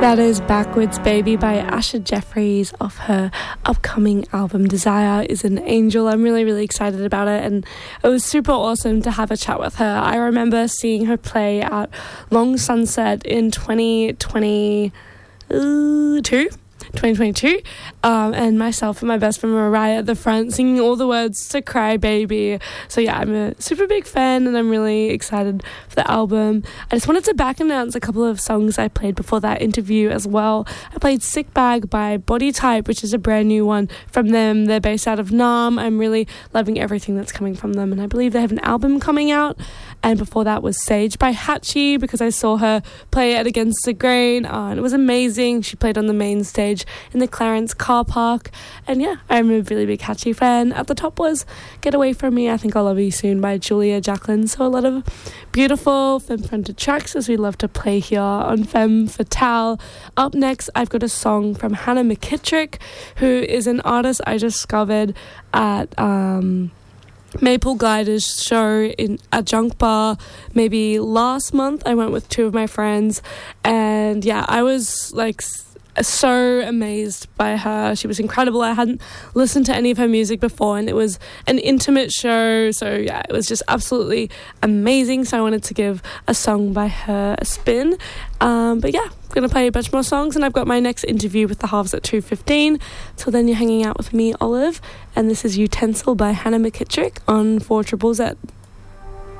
That is Backwards Baby by Asha Jeffries off her upcoming album Desire is an Angel. I'm really, really excited about it, and it was super awesome to have a chat with her. I remember seeing her play at Long Sunset in 2022, and myself and my best friend were right at the front singing all the words to Cry Baby. So yeah, I'm a super big fan and I'm really excited for the album. I just wanted to back announce a couple of songs I played before that interview as well. I played Sick Bag by Body Type, which is a brand new one from them. They're based out of Nam. I'm really loving everything that's coming from them, and I believe they have an album coming out. And before that was Sage by Hatchie, because I saw her play at Against the Grain, and it was amazing. She played on the main stage in the Clarence car park, and yeah, I'm a really big Hatchie fan. At the top was Get Away From Me, I Think I'll Love You Soon by Julia Jacqueline. So a lot of beautiful femme-fronted tracks, as we love to play here on Femme Fatale. Up next, I've got a song from Hannah McKittrick, who is an artist I discovered at Maple Gliders show in a junk bar maybe last month. I went with two of my friends, and yeah, I was like so amazed by her. She was incredible. I hadn't listened to any of her music before, and it was an intimate show, so yeah, it was just absolutely amazing. So I wanted to give a song by her a spin. But yeah, I'm going to play a bunch more songs, and I've got my next interview with the Halves at 2:15. Till then, you're hanging out with me, Olive, and this is Utensil by Hannah McKittrick on 4ZZZ.